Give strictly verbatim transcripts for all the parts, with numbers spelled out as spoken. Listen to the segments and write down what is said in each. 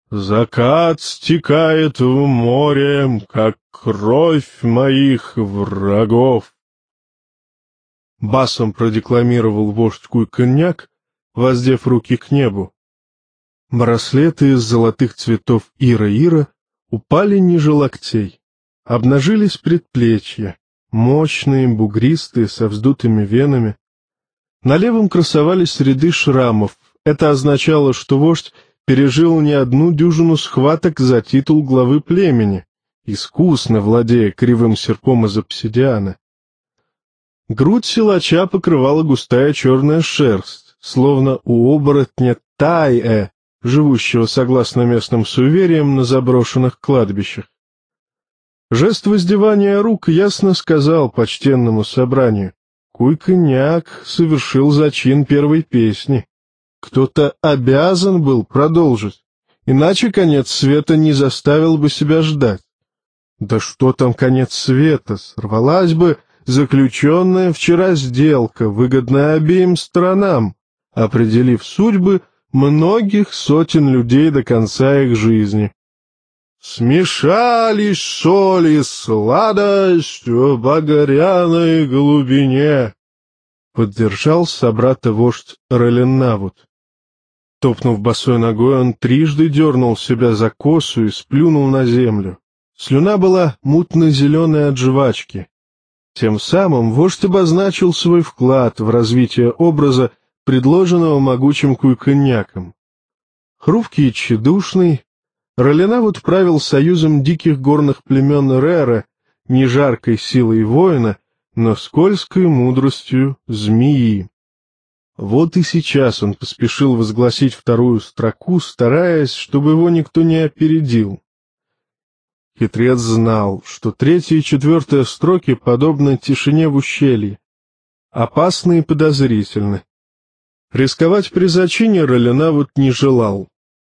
Закат стекает в море, как кровь моих врагов. Басом продекламировал вождь Куйконьяк, воздев руки к небу. Браслеты из золотых цветов Ира-Ира упали ниже локтей. Обнажились предплечья, мощные, бугристые, со вздутыми венами. На левом красовались ряды шрамов. Это означало, что вождь пережил не одну дюжину схваток за титул главы племени, искусно владея кривым серпом из обсидиана. Грудь силача покрывала густая черная шерсть, словно у оборотня Тай-э, живущего согласно местным суевериям на заброшенных кладбищах. Жест воздевания рук ясно сказал почтенному собранию: Куйконьяк совершил зачин первой песни. Кто-то обязан был продолжить, иначе конец света не заставил бы себя ждать. Да что там конец света, сорвалась бы заключенная вчера сделка, выгодная обеим сторонам, определив судьбы многих сотен людей до конца их жизни. Смешались соль и сладость в багряной глубине, поддержал собрата вождь Роленнавут. Топнув босой ногой, он трижды дернул себя за косу и сплюнул на землю. Слюна была мутно-зеленой от жвачки. Тем самым вождь обозначил свой вклад в развитие образа, предложенного могучим Куйконьяком. Хрупкий и тщедушный, Роленавут правил союзом диких горных племен Рера, не жаркой силой воина, но скользкой мудростью змеи. Вот и сейчас он поспешил возгласить вторую строку, стараясь, чтобы его никто не опередил. Хитрец знал, что третья и четвертая строки подобны тишине в ущелье, опасны и подозрительны. Рисковать при зачине Роленавут не желал.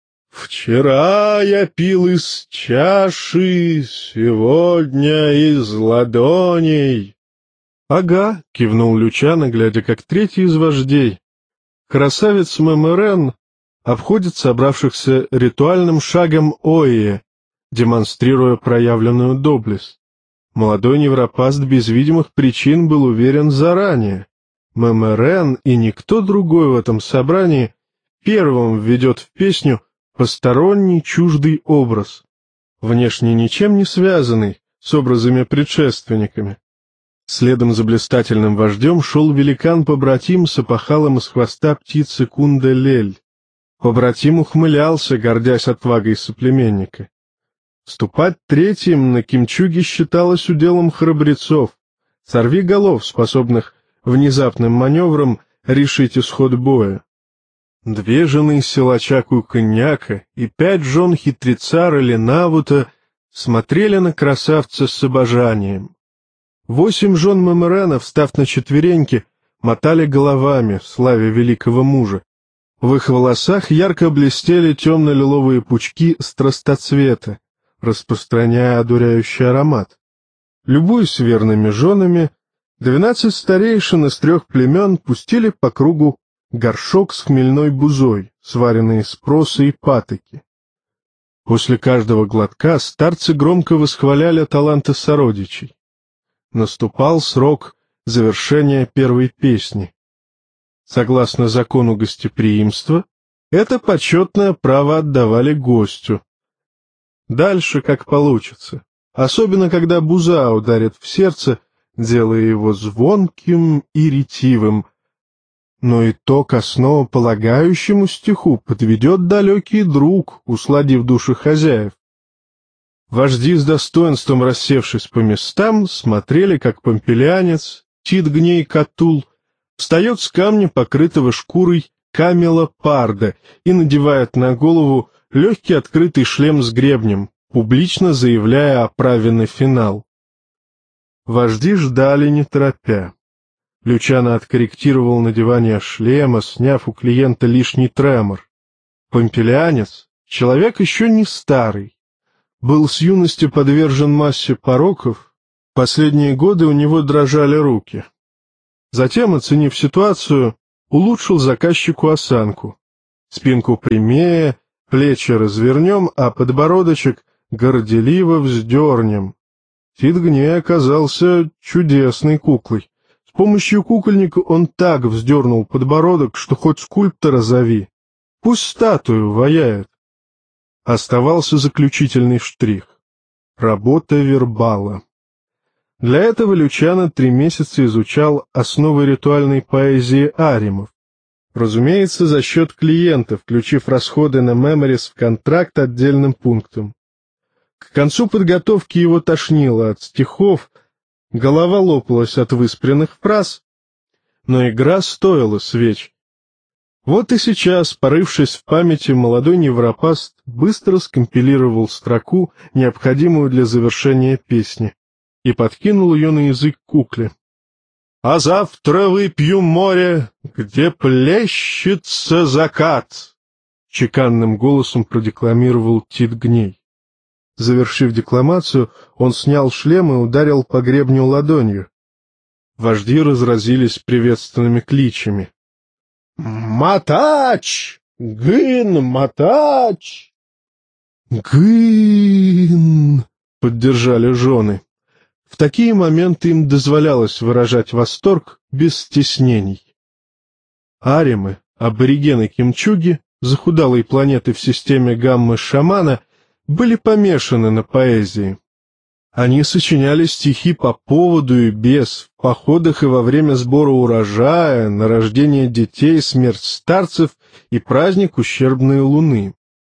«Вчера я пил из чаши, сегодня из ладоней». «Ага», — кивнул Лючано, глядя, как третий из вождей. Красавец Мэмэрен обходит собравшихся ритуальным шагом Оие, демонстрируя проявленную доблесть. Молодой невропаст без видимых причин был уверен заранее. Мэмэрен и никто другой в этом собрании первым введет в песню посторонний чуждый образ, внешне ничем не связанный с образами-предшественниками. Следом за блистательным вождем шел великан-побратим с опахалом из хвоста птицы Кунда-Лель. Побратим ухмылялся, гордясь отвагой соплеменника. Вступать третьим на кимчуге считалось уделом храбрецов, сорвиголов, способных внезапным маневром решить исход боя. Две жены силача Куйконьяка и пять жен хитреца Роленавута смотрели на красавца с обожанием. Восемь жен Мэмэрена, встав на четвереньки, мотали головами, славя великого мужа. В их волосах ярко блестели темно-лиловые пучки страстоцвета, распространяя одуряющий аромат. Любуясь верными женами, двенадцать старейшин из трех племен пустили по кругу горшок с хмельной бузой, сваренной из проса и патоки. После каждого глотка старцы громко восхваляли таланты сородичей. Наступал срок завершения первой песни. Согласно закону гостеприимства, это почетное право отдавали гостю. Дальше как получится, особенно когда буза ударит в сердце, делая его звонким и ретивым. Но итог основополагающему стиху подведет далекий друг, усладив души хозяев. Вожди с достоинством, рассевшись по местам, смотрели, как помпелянец, Тит-Гней-Катул, встает с камня, покрытого шкурой камела парда, и надевает на голову легкий открытый шлем с гребнем, публично заявляя о праве на финал. Вожди ждали, не торопя. Лючано откорректировал надевание шлема, сняв у клиента лишний тремор. Помпелянец, человек еще не старый, был с юности подвержен массе пороков, последние годы у него дрожали руки. Затем, оценив ситуацию, улучшил заказчику осанку. Спинку прямее, плечи развернем, а подбородочек горделиво вздернем. Тит-Гней оказался чудесной куклой. С помощью кукольника он так вздернул подбородок, что хоть скульптора зови. Пусть статую ваяет. Оставался заключительный штрих — работа вербала. Для этого Лючано три месяца изучал основы ритуальной поэзии аримов. Разумеется, за счет клиента, включив расходы на меморис в контракт отдельным пунктом. К концу подготовки его тошнило от стихов, голова лопалась от выспренных фраз, но игра стоила свеч. Вот и сейчас, порывшись в памяти, молодой невропаст быстро скомпилировал строку, необходимую для завершения песни, и подкинул ее на язык кукле. «А завтра выпью море, где плещется закат», — чеканным голосом продекламировал Тит-Гней. Завершив декламацию, он снял шлем и ударил по гребню ладонью. Вожди разразились приветственными кличами. «Матач! Гын, Матач!» «Гын!» — поддержали жены. В такие моменты им дозволялось выражать восторг без стеснений. Аримы, аборигены Кимчуги, захудалой планеты в системе гаммы-шамана, были помешаны на поэзии. Они сочиняли стихи по поводу и без, в походах и во время сбора урожая, на рождение детей, смерть старцев и праздник ущербной луны.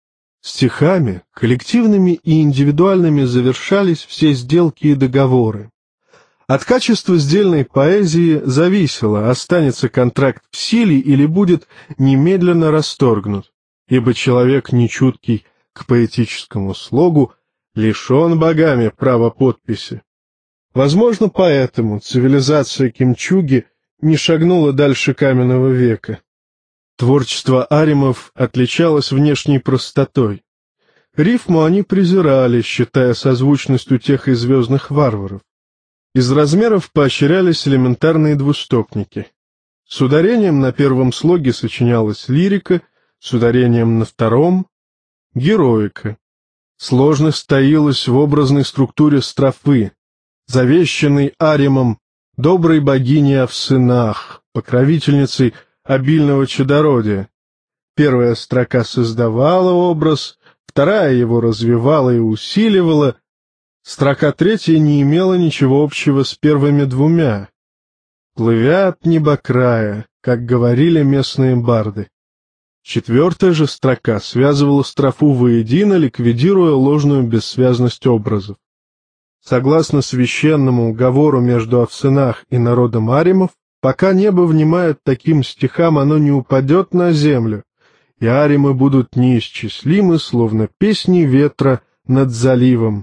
Стихами, коллективными и индивидуальными, завершались все сделки и договоры. От качества сдельной поэзии зависело, останется контракт в силе или будет немедленно расторгнут, ибо человек нечуткий к поэтическому слогу лишен богами права подписи. Возможно, поэтому цивилизация Кимчуги не шагнула дальше каменного века. Творчество аримов отличалось внешней простотой. Рифму они презирали, считая созвучность у тех и звездных варваров. Из размеров поощрялись элементарные двустопники. С ударением на первом слоге сочинялась лирика, с ударением на втором — героика. Сложность таилась в образной структуре строфы, завещанной аримом доброй богини Овсынах, покровительницей обильного чадородия. Первая строка создавала образ, вторая его развивала и усиливала, строка третья не имела ничего общего с первыми двумя. «Плывя от небокрая», как говорили местные барды. Четвертая же строка связывала строфу воедино, ликвидируя ложную бессвязность образов. Согласно священному уговору между Овсынах и народом аримов, пока небо внимает таким стихам, оно не упадет на землю, и аримы будут неисчислимы, словно песни ветра над заливом.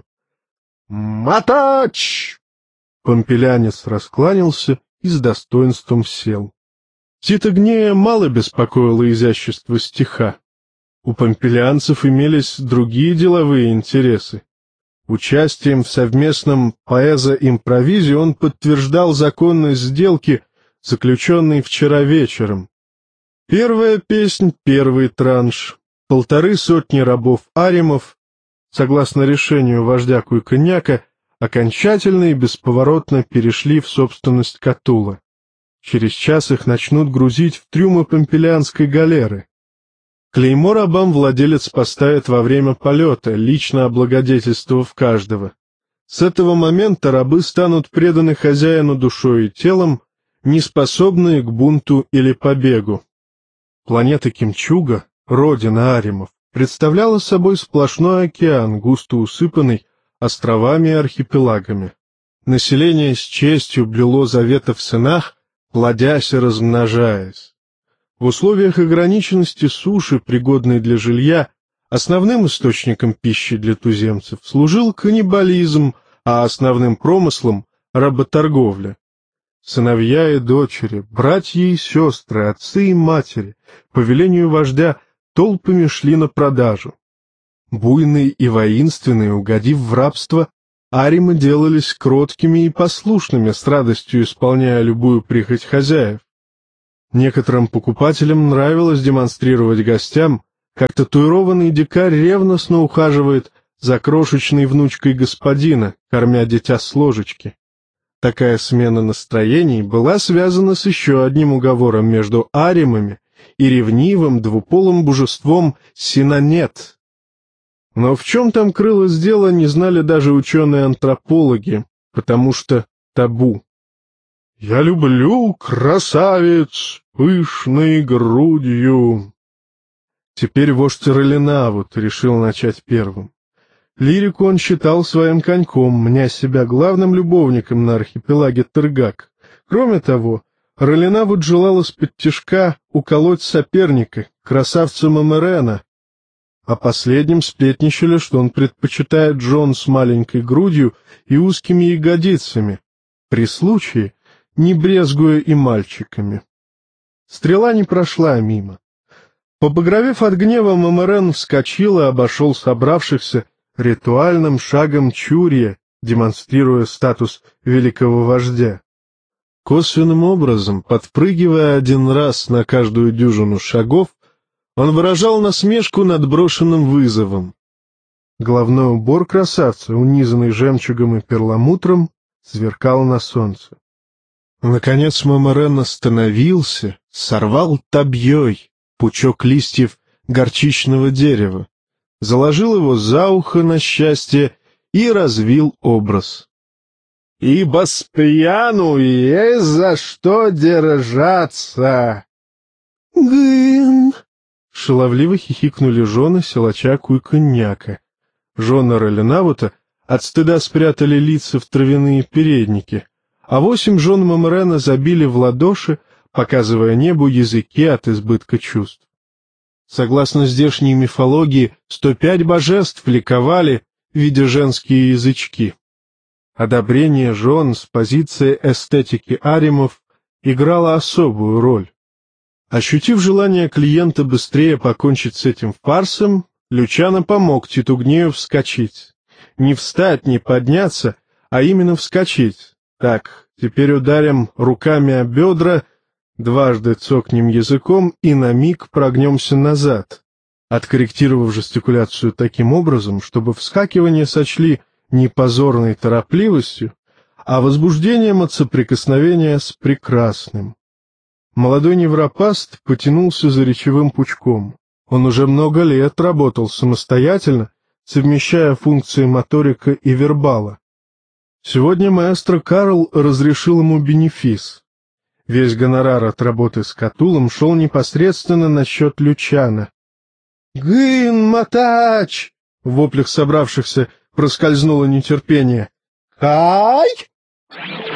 «Матач!» Помпелянец раскланялся и с достоинством сел. Тита-Гнея мало беспокоило изящество стиха. У помпелянцев имелись другие деловые интересы. Участием в совместном поэзо-импровизе он подтверждал законность сделки, заключенной вчера вечером. Первая песнь, первый транш, полторы сотни рабов-аримов, согласно решению вождя Куйконяка, окончательно и бесповоротно перешли в собственность Катула. Через час их начнут грузить в трюмы помпелянской галеры. Клеймо рабам владелец поставит во время полета, лично облагодетельствовав каждого. С этого момента рабы станут преданы хозяину душой и телом, неспособные к бунту или побегу. Планета Кимчуга, родина аримов, представляла собой сплошной океан, густо усыпанный островами и архипелагами. Население с честью блюло завета в сынах, плодясь и размножаясь. В условиях ограниченности суши, пригодной для жилья, основным источником пищи для туземцев служил каннибализм, а основным промыслом — работорговля. Сыновья и дочери, братья и сестры, отцы и матери, по велению вождя, толпами шли на продажу. Буйные и воинственные, угодив в рабство, аримы делались кроткими и послушными, с радостью исполняя любую прихоть хозяев. Некоторым покупателям нравилось демонстрировать гостям, как татуированный дикарь ревностно ухаживает за крошечной внучкой господина, кормя дитя с ложечки. Такая смена настроений была связана с еще одним уговором между аримами и ревнивым двуполым божеством Синанет. Но в чем там крылось дело, не знали даже ученые-антропологи, потому что табу. «Я люблю красавиц пышной грудью». Теперь вождь Ролинавут решил начать первым. Лирику он считал своим коньком, мня себя главным любовником на архипелаге Тыргак. Кроме того, Ролинавут желал из-под тишка уколоть соперника, красавца Мамерена. О последнем сплетничали, что он предпочитает жен с маленькой грудью и узкими ягодицами, при случае не брезгуя и мальчиками. Стрела не прошла мимо. Побагровев от гнева, Мамерен вскочил и обошел собравшихся ритуальным шагом Чурья, демонстрируя статус великого вождя. Косвенным образом, подпрыгивая один раз на каждую дюжину шагов, он выражал насмешку над брошенным вызовом. Головной убор красавца, унизанный жемчугом и перламутром, сверкал на солнце. Наконец Мамерен остановился, сорвал табьей пучок листьев горчичного дерева, заложил его за ухо на счастье и развил образ. «Ибо с пьяну есть за что держаться!» «Гын!» — шаловливо хихикнули жены силача Куйконьяка. Жены Ролинавута от стыда спрятали лица в травяные передники, а восемь жен Мамерена забили в ладоши, показывая небу языки от избытка чувств. Согласно здешней мифологии, сто пять божеств ликовали, видя женские язычки. Одобрение жен с позиции эстетики аримов играло особую роль. Ощутив желание клиента быстрее покончить с этим фарсом, Лючано помог Титугнею вскочить. Не встать, не подняться, а именно вскочить. Так, теперь ударим руками о бедра, дважды цокнем языком и на миг прогнемся назад, откорректировав жестикуляцию таким образом, чтобы вскакивание сочли не позорной торопливостью, а возбуждением от соприкосновения с прекрасным. Молодой невропаст потянулся за речевым пучком. Он уже много лет работал самостоятельно, совмещая функции моторика и вербала. Сегодня маэстро Карл разрешил ему бенефис. Весь гонорар от работы с Катулом шел непосредственно на счет Лючано. «Гын, мотач!» — в воплях собравшихся проскользнуло нетерпение. «Хай!»